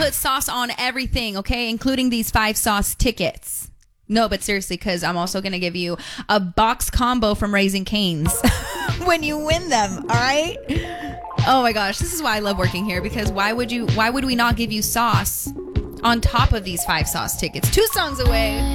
put sauce on everything, okay? Including these 5 sauce tickets. No, but seriously, because I'm also going to give you a box combo from Raising Cane's when you win them, all right? Oh my gosh, this is why I love working here, because why would we not give you sauce on top of these 5 sauce tickets? 2 songs away.